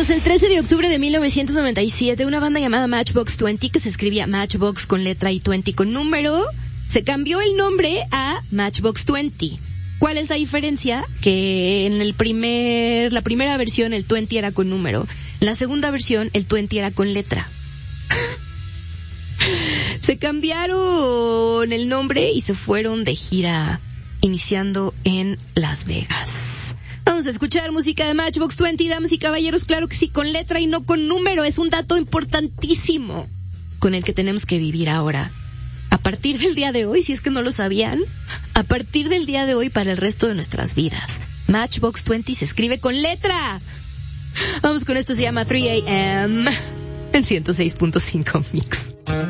amigos, el 13 de octubre de 1997, una banda llamada Matchbox 20, que se escribía Matchbox con letra y 20 con número, se cambió el nombre a Matchbox 20. ¿Cuál es la diferencia? Que en la primera versión el 20 era con número. En la segunda versión el 20 era con letra. Se cambiaron el nombre y se fueron de gira, iniciando en Las Vegas. Vamos a escuchar música de Matchbox 20, damas y caballeros, claro que sí, con letra y no con número. Es un dato importantísimo con el que tenemos que vivir ahora. A partir del día de hoy, si es que no lo sabían, a partir del día de hoy para el resto de nuestras vidas. Matchbox 20 se escribe con letra. Vamos con esto, se llama 3 AM en 106.5 Mix.